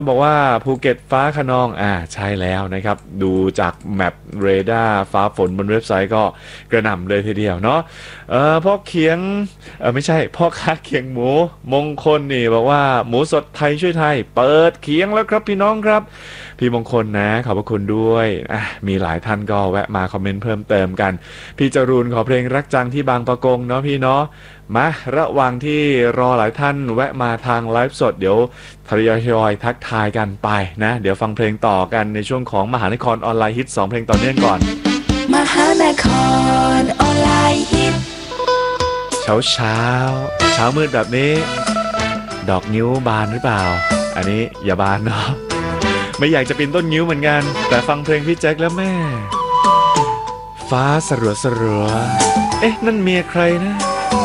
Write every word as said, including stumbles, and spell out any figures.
บอกว่าภูเก็ตฟ้าคะนองอ่าใช่แล้วนะครับดูจากแมปเรดาร์ฟ้าฝนบนเว็บไซต์ก็กระหน่ำเลยทีเดียวเนาะเออพ่อเคียงเออไม่ใช่พ่อค้าเคียงหมูมงคลนี่บอกว่าหมูสดไทยช่วยไทยเปิดเคียงแล้วครับพี่น้องครับพี่มงคลนะขอบพระคุณด้วยอ่ะมีหลายท่านก็แวะมาคอมเมนต์เพิ่มเติมกันพี่จรูนขอเพลงรักจังที่บางปะกงเนาะพี่เนาะมาระหว่างที่รอหลายท่านแวะมาทางไลฟ์สดเดี๋ยวทยอยทักทายกันไปนะเดี๋ยวฟังเพลงต่อกันในช่วงของมหานครออนไลน์ฮิตสองเพลงต่อเนื่องก่อนมหานครออนไลน์ฮิตเช้าเช้าเช้ามืดแบบนี้ดอกนิ้วบานหรือเปล่าอันนี้อย่าบานเนาะไม่อยากจะปีนต้นนิ้วเหมือนกันแต่ฟังเพลงพี่แจ็คแล้วแม่ฟ้าสลัวสลัวเอ๊ะนั่นเมียใครนะ